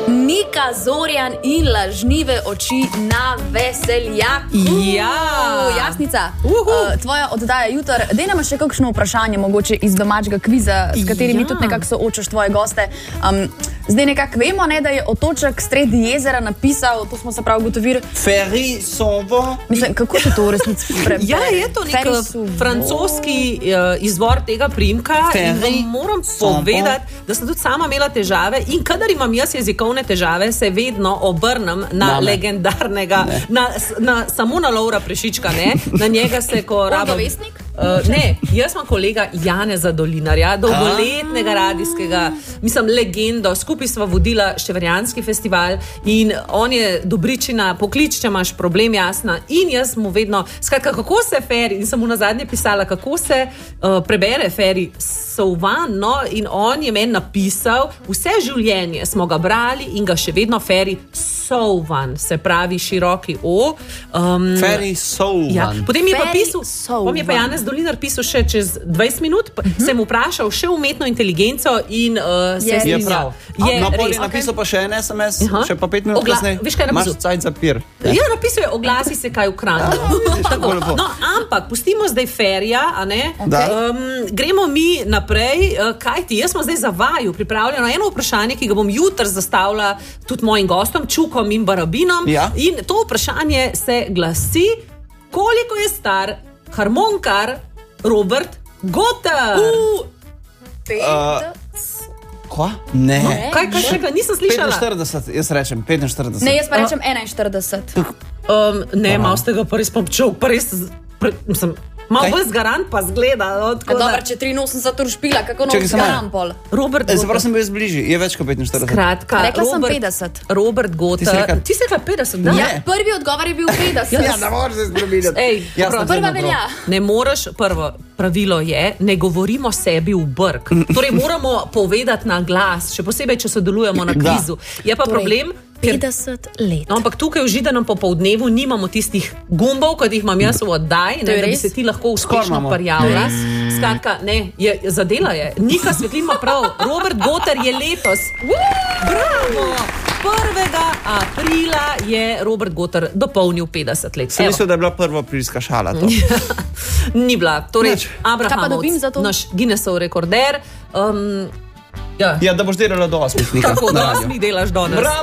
Nika Zorjan in lažnive oči na veseljaku. Jasnica, tvoja oddaja jutr. Dej nam še kakšno vprašanje, mogoče iz domačega kviza, s katerimi tudi nekako soočaš tvoje goste. Zdaj nekako vemo, ne, da je otoček sredi jezera napisal, to smo se prav ugotovili. Ferry Sauvant. Mislim, kako se to v resnici prebereš? Ja, je to nek francoski izvor tega priimka. In moram povedati, da sem tudi sama imela težave in kadar imam jaz jezikovne težave, se vedno obrnem na legendarnega, na samo na Lovra Prešička, ne? Na njega se, ko rabim... Vesnik? Ne, jaz sem kolega Janeza Dolinarja, dolgoletnega radijskega, mislim, legendo. Skupaj sva vodila Števerjanski festival in on je Dobričina, poklič, če imaš problem, Jasna. In jaz mu vedno, skratka, kako se Ferry, in sem mu nazadnje pisala, kako se prebere Ferry Sauvant, no, in on je meni napisal, vse življenje smo ga brali in ga še vedno Ferry Sauvant, se pravi široki O. Ferry Sauvant. Ja, potem mi je pa pisal, on je pa Janez Dolinar pisal še čez 20 minut, sem vprašal še umetno inteligenco in se je prav. No, pol je napisal pa še en SMS, še pa 5 minut kasneje. Veš, kaj je napisal? Imaš cajt za pir. Ja, napisal je, oglasi se kaj v Kranju. No, ampak pustimo zdaj Ferryja, a ne? Gremo mi naprej, kaj ti? Jaz smo zdaj za vaju pripravljeno eno vprašanje, ki ga bom jutr zastavila tudi mojim gostom, Čukom in Barabinom. In to vprašanje se glasi, koliko je star harmonkar Robert Gotter? Kva? Ne. Kaj, nisem slišala? 45, jaz rečem 45. Ne, jaz pa rečem 41. Ne, malo ste ga pa res pomčil, pa res, mislim, malo bolj zgaran pa zgleda. Dobro, če 83 špila, kako nov zgaran pol? Robert Gotter. Zapravo sem bil jaz bližji, je več kot 45. Skratka, rekla sem 50. Robert Gotter. Ti si rekla 50, da? Ja, prvi odgovor je bil 50. Ja, ne moreš se spremeniti. Prva velja. Ne moreš, prvo pravilo je, ne govorimo sebi v brk. Torej moramo povedati na glas, še posebej, če sodelujemo na kvizu. Je pa problem, 50 let. No, ampak tukaj v Židanem popoldnevu nimamo tistih gumbov, kot jih imam jaz v oddaji, da bi se ti lahko uspešno prijavila. Skratka, ne, zadela je. Nika Svetlin ima prav. Robert Gotter je letos. Bravo! 1. aprila je Robert Gotter dopolnil 50 let. Sem mislil, da je bila prva aprilska šala to. Ni bila. Torej, Abrahamovc, naš Guinnessov rekorder. Ja, da boš delala do 8. Tako, do 8 delaš danes.